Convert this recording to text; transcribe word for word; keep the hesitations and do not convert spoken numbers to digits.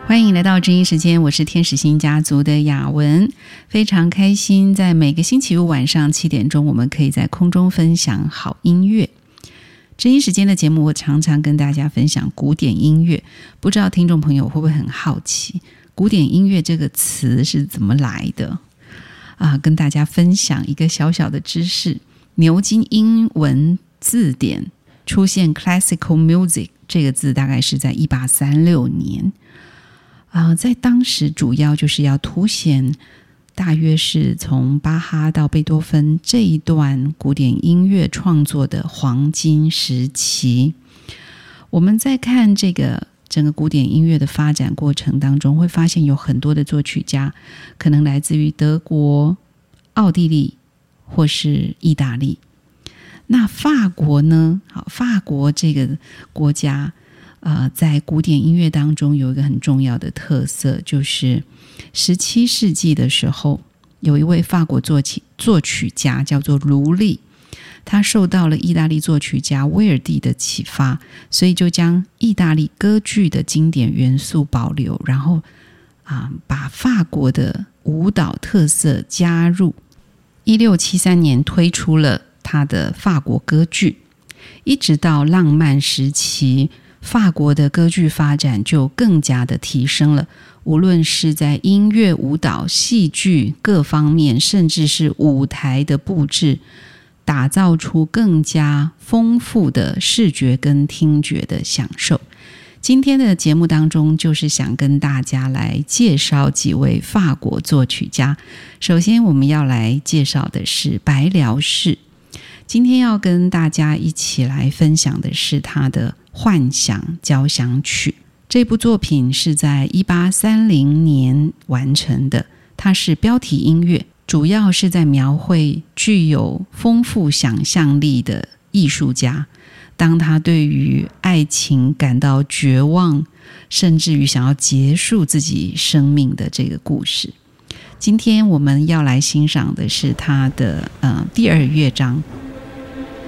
欢迎来到知音时间，我是天使星家族的雅文，非常开心在每个星期五晚上七点钟，我们可以在空中分享好音乐。知音时间的节目，我常常跟大家分享古典音乐，不知道听众朋友会不会很好奇，古典音乐这个词是怎么来的啊？跟大家分享一个小小的知识，牛津英文字典出现 classical music 这个字大概是在一八三六年。呃，在当时主要就是要凸显大约是从巴哈到贝多芬这一段古典音乐创作的黄金时期。我们在看这个整个古典音乐的发展过程当中，会发现有很多的作曲家可能来自于德国、奥地利或是意大利。那法国呢？好，法国这个国家呃，在古典音乐当中有一个很重要的特色，就是十七世纪的时候，有一位法国作曲作曲家叫做卢利，他受到了意大利作曲家威尔第的启发，所以就将意大利歌剧的经典元素保留，然后啊，把法国的舞蹈特色加入。一六七三年推出了他的法国歌剧，一直到浪漫时期，法国的歌剧发展就更加的提升了，无论是在音乐、舞蹈、戏剧各方面，甚至是舞台的布置，打造出更加丰富的视觉跟听觉的享受。今天的节目当中，就是想跟大家来介绍几位法国作曲家。首先我们要来介绍的是白辽士，今天要跟大家一起来分享的是他的幻想交响曲。这部作品是在一八三零年完成的，它是标题音乐，主要是在描绘具有丰富想象力的艺术家，当他对于爱情感到绝望，甚至于想要结束自己生命的这个故事。今天我们要来欣赏的是他的呃第二乐章